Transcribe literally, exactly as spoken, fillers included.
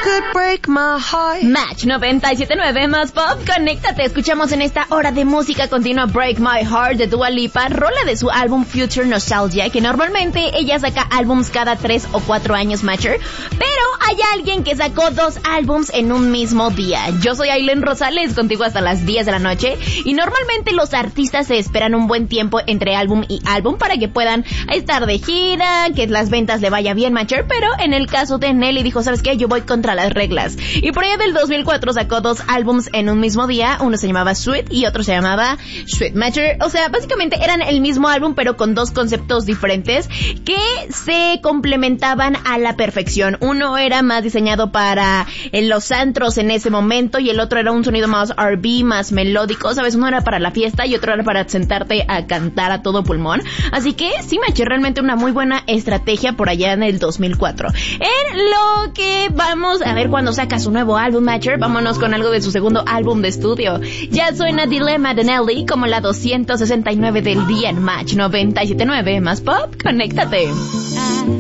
could break my heart. Match noventa y siete punto nueve más pop. Conéctate, escuchamos en esta hora de música continua Break My Heart de Dua Lipa, rola de su álbum Future Nostalgia, que normalmente ella saca álbums cada tres o cuatro años, Matcher, pero hay alguien que sacó dos álbums en un mismo día. Yo soy Aileen Rosales, contigo hasta las diez de la noche, y normalmente los artistas se esperan un buen tiempo entre álbum y álbum para que puedan estar de gira, que las ventas le vaya bien, Matcher, pero en el caso de Nelly dijo, ¿sabes qué? Yo voy contra las reglas. Y por allá del dos mil cuatro sacó dos álbums en un mismo día, uno se llamaba Sweet y otro se llamaba Sweet Matcher. O sea, básicamente eran el mismo álbum pero con dos conceptos diferentes que se complementaban a la perfección. Uno era más diseñado para en los antros en ese momento y el otro era un sonido más R and B, más melódico, ¿sabes? Uno era para la fiesta y otro era para sentarte a cantar a todo pulmón. Así que sí, Matcher, realmente una muy buena estrategia por allá en el dos mil cuatro. En lo que vamos a ver cuando saca su nuevo álbum, Matcher, vámonos con algo de su segundo álbum de estudio. Ya suena Dilemma de Nelly como la doscientos sesenta y nueve del día en Match noventa y siete punto nueve más pop. Conéctate.